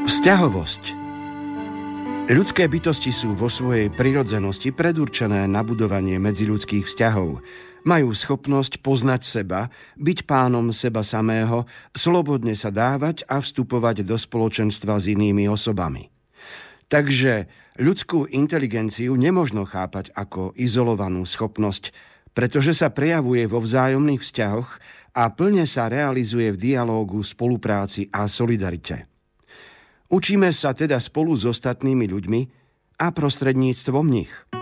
Vzťahovosť. Ľudské bytosti sú vo svojej prirodzenosti predurčené na budovanie medziľudských vzťahov. Majú schopnosť poznať seba, byť pánom seba samého, slobodne sa dávať a vstupovať do spoločenstva s inými osobami. Takže ľudskú inteligenciu nemožno chápať ako izolovanú schopnosť, pretože sa prejavuje vo vzájomných vzťahoch a plne sa realizuje v dialógu, spolupráci a solidarite. Učíme sa teda spolu s ostatnými ľuďmi a prostredníctvom nich.